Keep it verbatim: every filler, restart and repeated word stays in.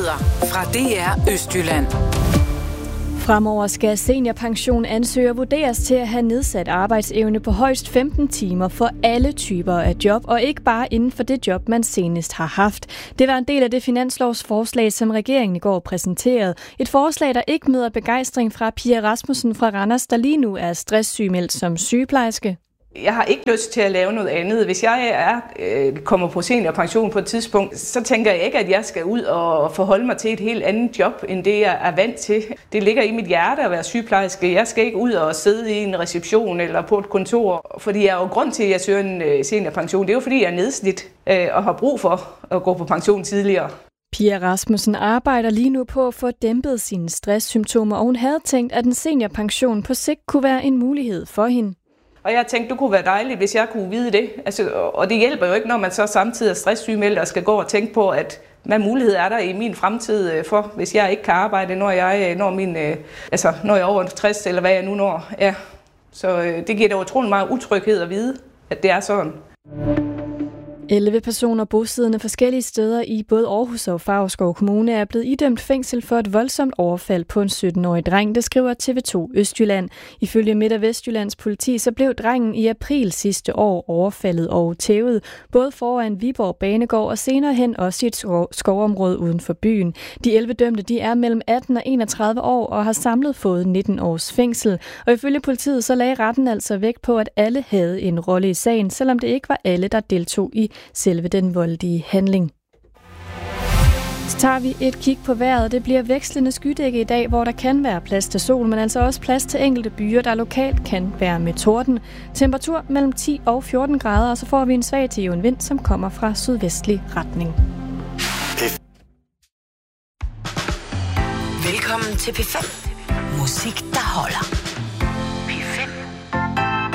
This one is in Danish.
Nyheder fra D R Østjylland. Fremover skal seniorpensionansøgere vurderes til at have nedsat arbejdsevne på højst femten timer for alle typer af job, og ikke bare inden for det job, man senest har haft. Det var en del af det finanslovsforslag, som regeringen i går præsenterede. Et forslag, der ikke møder begejstring fra Pia Rasmussen fra Randers, der lige nu er stresssygemeldt som sygeplejerske. Jeg har ikke lyst til at lave noget andet. Hvis jeg er, øh, kommer på seniorpension på et tidspunkt, så tænker jeg ikke, at jeg skal ud og forholde mig til et helt andet job, end det jeg er vant til. Det ligger i mit hjerte at være sygeplejerske. Jeg skal ikke ud og sidde i en reception eller på et kontor, fordi jeg er jo grund til, at jeg søger en seniorpension. Det er jo fordi, jeg er nedslidt øh, og har brug for at gå på pension tidligere. Pia Rasmussen arbejder lige nu på at få dæmpet sine stresssymptomer, og hun havde tænkt, at en seniorpension på sigt kunne være en mulighed for hende. Og jeg tænkte, det kunne være dejligt, hvis jeg kunne vide det. Altså, og det hjælper jo ikke, når man så samtidig er stresssygemeldt og skal gå og tænke på, at hvad mulighed er der i min fremtid for, hvis jeg ikke kan arbejde, når jeg, når min, altså, når jeg er over tres, eller hvad jeg nu når. Ja. Så det giver da utrolig meget utryghed at vide, at det er sådan. elleve personer bosiddende forskellige steder i både Aarhus og Favrskov Kommune er blevet idømt fængsel for et voldsomt overfald på en sytten-årig dreng, det skriver T V to Østjylland. Ifølge Midt- og Vestjyllands politi så blev drengen i april sidste år overfaldet og tævet, både foran Viborg Banegård og senere hen også i et skovområde uden for byen. De elleve dømte de er mellem atten og enogtredive år og har samlet fået nitten års fængsel. Og ifølge politiet så lagde retten altså vægt på, at alle havde en rolle i sagen, selvom det ikke var alle, der deltog i selve den voldelige handling. Så tager vi et kig på vejret. Det bliver vekslende skydække i dag, hvor der kan være plads til sol, men altså også plads til enkelte byer, der lokalt kan være med torden. Temperatur mellem ti og fjorten grader, og så får vi en svag til jævn vind, som kommer fra sydvestlig retning. Velkommen til P fem. Musik, der holder.